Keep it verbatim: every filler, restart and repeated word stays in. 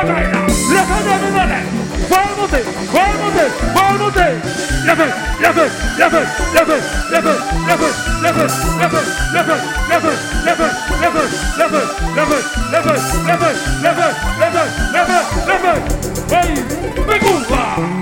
Levanta a memória. Vai monter, vai monter, vai monter. Levanta, levanta, levanta, levanta, levanta, levanta, levanta, levanta, levanta, levanta, levanta, levanta, levanta, levanta, levanta, levanta, levanta.